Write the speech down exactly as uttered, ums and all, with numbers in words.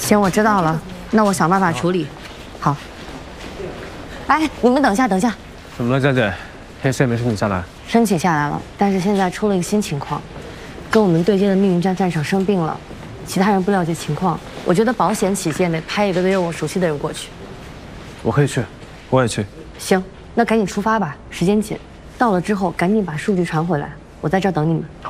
行，我知道了，那我想办法处理。好。哎，你们等一下，等一下。 怎么了，佳姐？黑 C 没申请下来？ 申请下来了，但是现在出了一个新情况，跟我们对接的命运站站长生病了，其他人不了解情况。我觉得保险起见得派一个对业务熟悉的人过去。 我可以去，我也去。 行，那赶紧出发吧，时间紧。到了之后赶紧把数据传回来，我在这儿等你们。